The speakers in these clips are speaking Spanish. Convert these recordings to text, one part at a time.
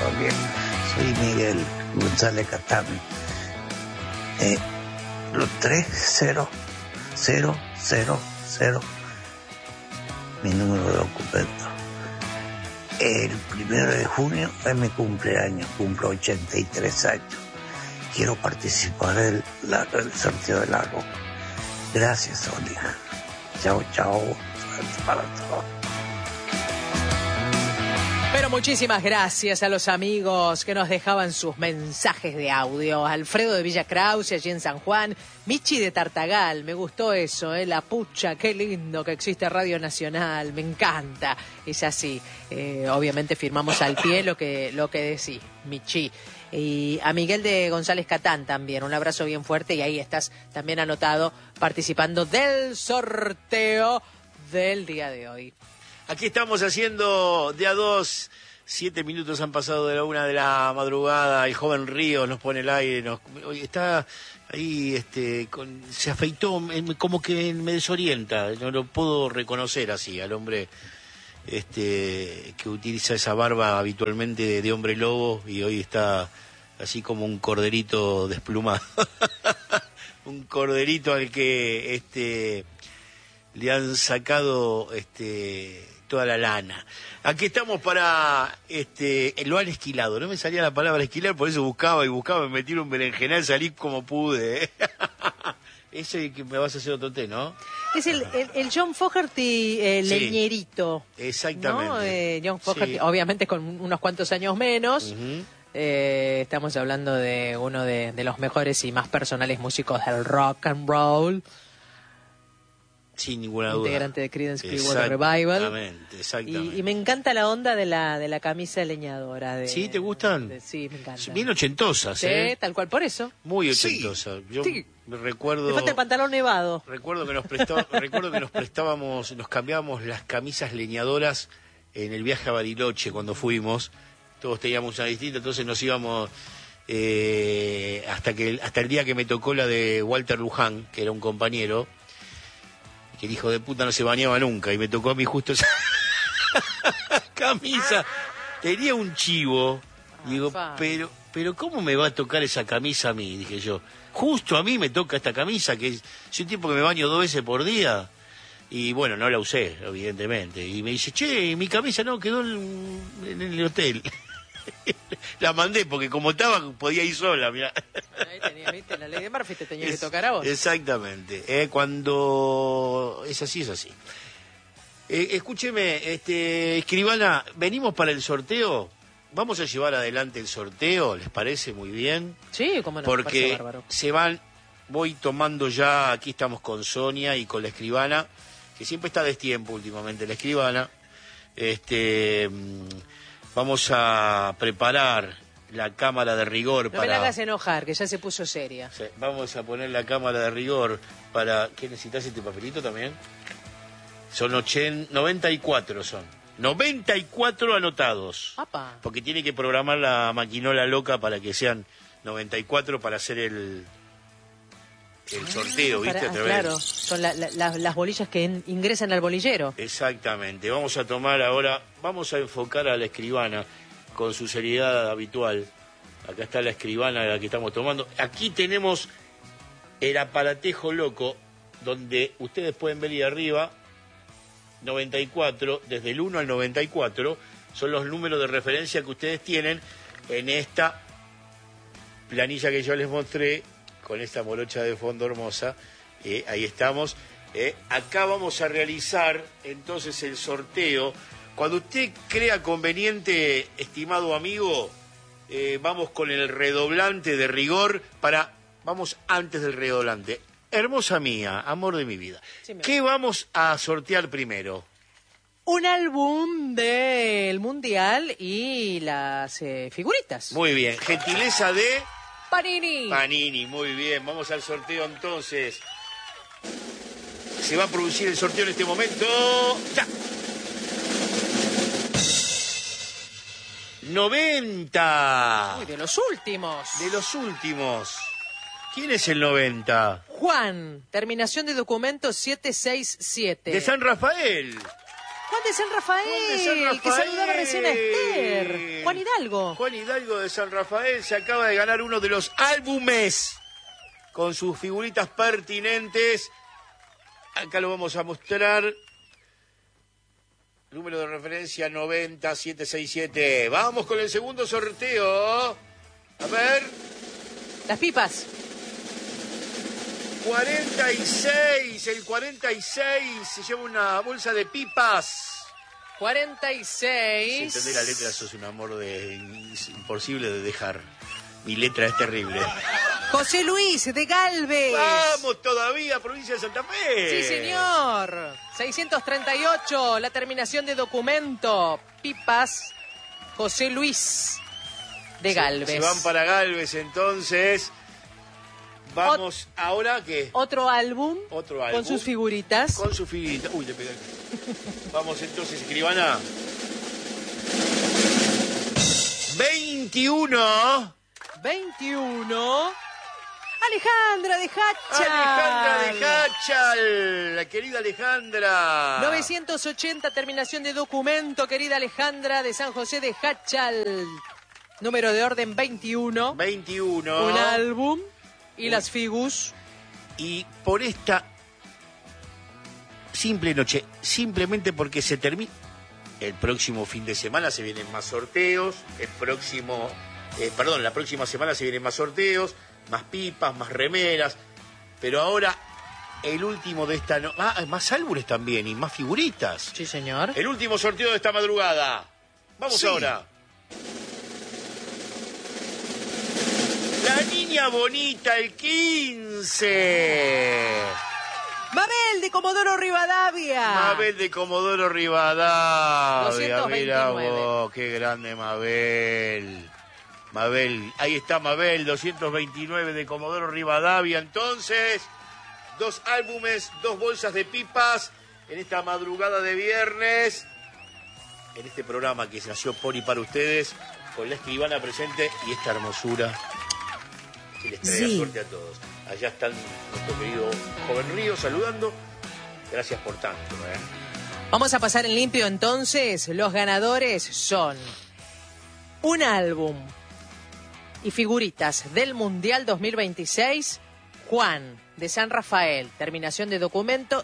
todo bien. Soy Miguel González Catán. Los 3000, mi número de documento. El 1 de junio es mi cumpleaños, cumplo 83 años. Quiero participar en el sorteo del álbum. Gracias, Sonia. Chao, chao. Suerte para todos. Pero muchísimas gracias a los amigos que nos dejaban sus mensajes de audio. Alfredo de Villa Krause, allí en San Juan. Michi de Tartagal, me gustó eso, La Pucha, qué lindo que existe Radio Nacional, me encanta. Es así, obviamente firmamos al pie lo que decís, Michi. Y a Miguel de González Catán también, un abrazo bien fuerte y ahí estás también anotado participando del sorteo del día de hoy. Aquí estamos haciendo de a dos. 7 minutos han pasado de la 1 de la madrugada. El joven Río nos pone el aire. Está ahí, se afeitó, como que me desorienta. No lo puedo reconocer así al hombre que utiliza esa barba habitualmente de hombre lobo y hoy está así como un corderito desplumado. Un corderito al que le han sacado toda la lana. Aquí estamos para lo han esquilado, no me salía la palabra esquilar, por eso buscaba, me metí un berenjenal, salí como pude. Ese que me vas a hacer otro té, ¿no? Es el John Fogerty leñerito. Exactamente. ¿No? John Fogerty, sí. Obviamente con unos cuantos años menos. Uh-huh. Estamos hablando de uno de los mejores y más personales músicos del rock and roll. Sin ninguna duda. Integrante de Creedence Clearwater Revival. Exactamente. Y me encanta la onda de la camisa leñadora. ¿Sí? ¿Te gustan? Sí, me encanta. Bien ochentosas, Sí, tal cual, por eso. Muy ochentosa. Sí. Yo me recuerdo... Me falta el pantalón nevado. Recuerdo que nos cambiábamos las camisas leñadoras en el viaje a Bariloche cuando fuimos. Todos teníamos una distinta, entonces nos íbamos... hasta el día que me tocó la de Walter Luján, que era un compañero... que el hijo de puta no se bañaba nunca, y me tocó a mí justo esa camisa. Tenía un chivo, digo, pero ¿cómo me va a tocar esa camisa a mí? Dije yo, justo a mí me toca esta camisa, que soy un tipo que me baño 2 veces por día, y bueno, no la usé, evidentemente, y me dice, che, mi camisa no, quedó en el hotel. La mandé porque como estaba podía ir sola, mirá. Ahí tenía, ¿viste? La ley de Murphy te tenía que tocar a vos. Exactamente. Cuando es así, es así. Escúcheme, escribana, venimos para el sorteo. Vamos a llevar adelante el sorteo, ¿les parece? Muy bien. Sí, cómo no. Porque voy tomando ya, aquí estamos con Sonia y con la escribana, que siempre está a destiempo últimamente la escribana. Vamos a preparar la cámara de rigor No me la hagas enojar, que ya se puso seria. Sí, vamos a poner la cámara de rigor para... ¿Qué necesitas este papelito también? Son 94 son. 94 anotados. ¡Apa! Porque tiene que programar la maquinola loca para que sean 94 para hacer el sorteo, ¿viste? Claro, son las bolillas que ingresan al bolillero. Exactamente. Vamos a tomar ahora, vamos a enfocar a la escribana con su seriedad habitual. Acá está la escribana de la que estamos tomando. Aquí tenemos el aparatejo loco, donde ustedes pueden ver ahí arriba, 94, desde el 1 al 94, son los números de referencia que ustedes tienen en esta planilla que yo les mostré, con esta morocha de fondo hermosa, ahí estamos. Acá vamos a realizar entonces el sorteo. Cuando usted crea conveniente, estimado amigo, vamos con el redoblante de rigor vamos antes del redoblante. Hermosa mía, amor de mi vida. Sí, ¿qué vamos a sortear primero? Un álbum del Mundial y las figuritas. Muy bien, gentileza de... Panini, muy bien. Vamos al sorteo entonces. Se va a producir el sorteo en este momento. ¡Ya! 90. Uy, de los últimos. ¿Quién es el 90? Juan, terminación de documento 767. De San Rafael. Juan de San Rafael, que saludaba recién a Esther. Juan Hidalgo. Juan Hidalgo de San Rafael se acaba de ganar uno de los álbumes con sus figuritas pertinentes. Acá lo vamos a mostrar. Número de referencia 90767. Vamos con el segundo sorteo. A ver. Las pipas. 46. El 46 se lleva una bolsa de pipas. 46. Si entendés la letra, sos un amor imposible de dejar. Mi letra es terrible. José Luis de Galvez. ¡Vamos todavía, provincia de Santa Fe! Sí, señor. 638, la terminación de documento. Pipas, José Luis de Galvez. Se van para Galvez, entonces. Vamos, ¿ahora qué? Otro álbum. Otro álbum. Con sus figuritas. Con sus figuritas. Uy, le pegué. Vamos entonces, escribana. 21. 21. Alejandra de Hachal. Alejandra de Hachal, la querida Alejandra. 980, terminación de documento, querida Alejandra de San José de Hachal. Número de orden 21. 21. Un álbum y las figus. Y por esta simple noche, simplemente porque se termina. El próximo fin de semana se vienen más sorteos. La próxima semana se vienen más sorteos, más pipas, más remeras. Pero ahora, el último de esta noche. Más álbumes también y más figuritas. Sí, señor. El último sorteo de esta madrugada. Vamos ahora. La niña bonita, el 15. Mabel de Comodoro Rivadavia. Mabel de Comodoro Rivadavia. 229. Mira vos, qué grande Mabel. Mabel, ahí está Mabel, 229 de Comodoro Rivadavia. Entonces, 2 álbumes, 2 bolsas de pipas en esta madrugada de viernes. En este programa que se nació por y para ustedes, con la escribana presente y esta hermosura que les traiga suerte a todos. Allá están nuestro querido Joven Río saludando. Gracias por tanto. Vamos a pasar en limpio entonces. Los ganadores son un álbum y figuritas del Mundial 2026. Juan de San Rafael, terminación de documento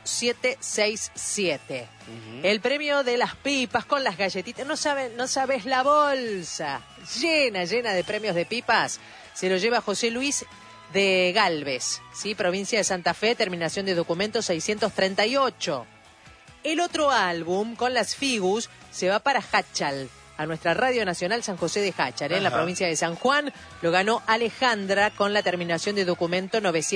767. El premio de las pipas con las galletitas. No sabes la bolsa llena de premios de pipas. Se lo lleva José Luis de Galvez, ¿sí? Provincia de Santa Fe, terminación de documento 638. El otro álbum con las figus se va para Hachal, a nuestra Radio Nacional San José de Hachal, en la provincia de San Juan. Lo ganó Alejandra con la terminación de documento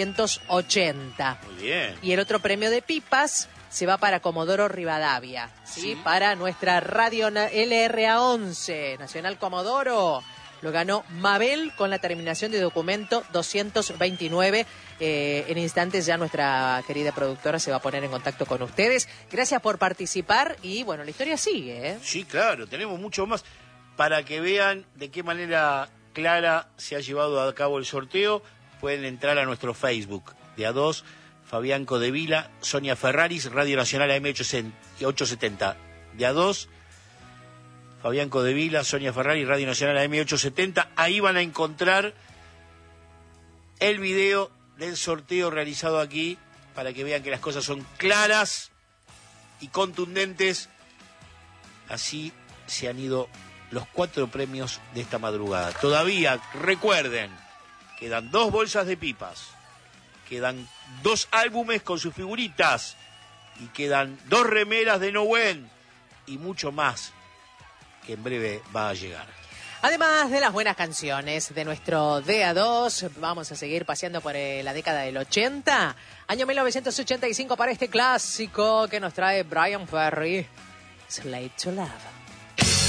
980. Muy bien. Y el otro premio de pipas se va para Comodoro Rivadavia, ¿sí? Para nuestra Radio LRA 11, Nacional Comodoro. Lo ganó Mabel con la terminación de documento 229. En instantes ya nuestra querida productora se va a poner en contacto con ustedes. Gracias por participar y bueno, la historia sigue, ¿eh? Sí, claro, tenemos mucho más para que vean de qué manera clara se ha llevado a cabo el sorteo. Pueden entrar a nuestro Facebook de A2, Fabián Codevila, Sonia Ferraris, Radio Nacional AM870. De A2, Fabián Codevila, Sonia Ferrari, Radio Nacional AM870. Ahí van a encontrar el video del sorteo realizado aquí para que vean que las cosas son claras y contundentes. Así se han ido los 4 premios de esta madrugada. Todavía, recuerden, quedan 2 bolsas de pipas, quedan 2 álbumes con sus figuritas y quedan 2 remeras de Nowen y mucho más que en breve va a llegar. Además de las buenas canciones de nuestro DA2, vamos a seguir paseando por la década del 80. Año 1985 para este clásico que nos trae Brian Ferry, Slave to Love.